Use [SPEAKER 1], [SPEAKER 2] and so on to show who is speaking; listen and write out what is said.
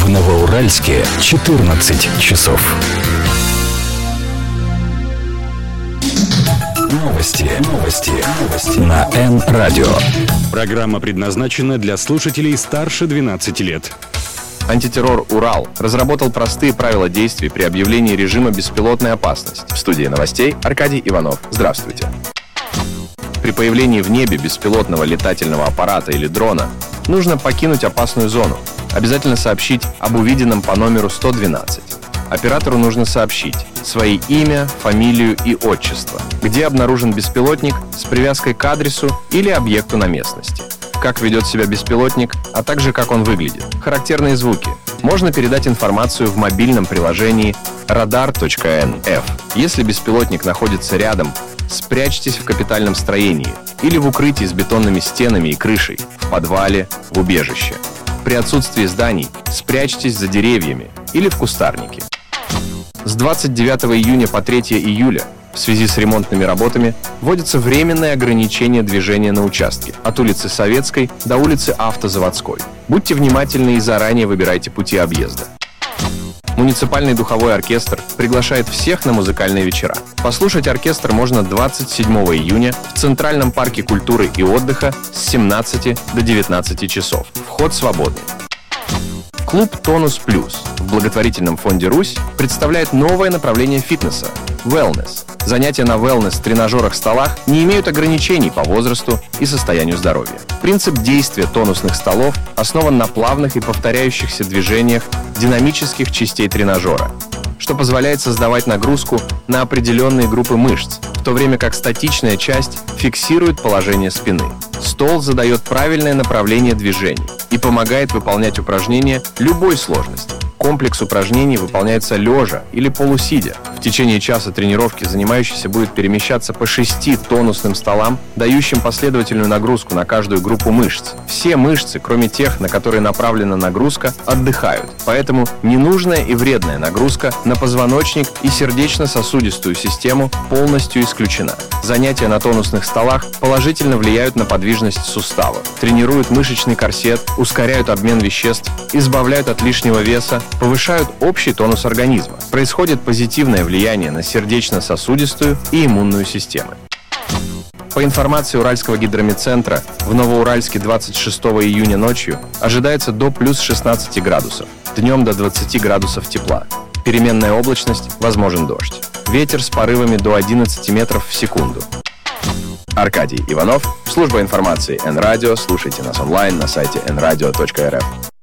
[SPEAKER 1] В Новоуральске 14 часов. Новости на Н-радио.
[SPEAKER 2] Программа предназначена для слушателей старше 12 лет.
[SPEAKER 3] Антитеррор «Урал» разработал простые правила действий при объявлении режима беспилотной опасности. В студии новостей Аркадий Иванов. Здравствуйте. При появлении в небе беспилотного летательного аппарата или дрона нужно покинуть опасную зону. Обязательно сообщить об увиденном по номеру 112. Оператору нужно сообщить свое имя, фамилию и отчество, где обнаружен беспилотник с привязкой к адресу или объекту на местности, как ведет себя беспилотник, а также как он выглядит, характерные звуки. Можно передать информацию в мобильном приложении radar.nf. Если беспилотник находится рядом, спрячьтесь в капитальном строении или в укрытии с бетонными стенами и крышей, в подвале, в убежище. При отсутствии зданий спрячьтесь за деревьями или в кустарнике. С 29 июня по 3 июля в связи с ремонтными работами вводится временное ограничение движения на участке от улицы Советской до улицы Автозаводской. Будьте внимательны и заранее выбирайте пути объезда. Муниципальный духовой оркестр приглашает всех на музыкальные вечера. Послушать оркестр можно 27 июня в Центральном парке культуры и отдыха с 17 до 19 часов. Вход свободный. Клуб «Тонус Плюс» в благотворительном фонде «Русь» представляет новое направление фитнеса – wellness. Занятия на wellness-тренажерах-столах не имеют ограничений по возрасту и состоянию здоровья. Принцип действия тонусных столов основан на плавных и повторяющихся движениях динамических частей тренажера, что позволяет создавать нагрузку на определенные группы мышц, в то время как статичная часть фиксирует положение спины. Стол задает правильное направление движений и помогает выполнять упражнения любой сложности. Комплекс упражнений выполняется лежа или полусидя. В течение часа тренировки занимающийся будет перемещаться по 6 тонусным столам, дающим последовательную нагрузку на каждую группу мышц. Все мышцы, кроме тех, на которые направлена нагрузка, отдыхают. Поэтому ненужная и вредная нагрузка на позвоночник и сердечно-сосудистую систему полностью исключена. Занятия на тонусных столах положительно влияют на подвижность суставов, тренируют мышечный корсет, ускоряют обмен веществ, избавляют от лишнего веса, повышают общий тонус организма. Происходит позитивное влияние на сердечно-сосудистую и иммунную системы. По информации Уральского гидрометцентра, в Новоуральске 26 июня ночью ожидается до плюс 16 градусов, днем до 20 градусов тепла. Переменная облачность, возможен дождь. Ветер с порывами до 11 метров в секунду. Аркадий Иванов, служба информации Н-радио. Слушайте нас онлайн на сайте nradio.rf.